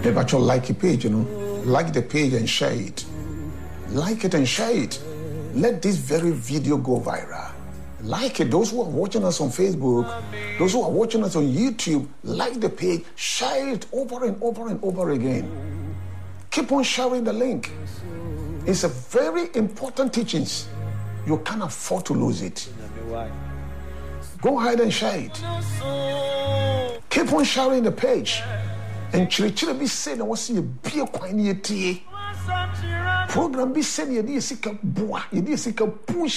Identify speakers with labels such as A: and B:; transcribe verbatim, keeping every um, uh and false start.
A: But you like a page, you know, like the page and share it. Like it and share it. Let this very video go viral. Like it. Those who are watching us on Facebook, those who are watching us on YouTube, like the page, share it over and over and over again. Keep on sharing the link. It's a very important teaching. You can't afford to lose it. Go ahead and share it. Keep on sharing the page. And chile be said, I want to see a beer quine. Program be said, you did a sick boy, you did a sick push.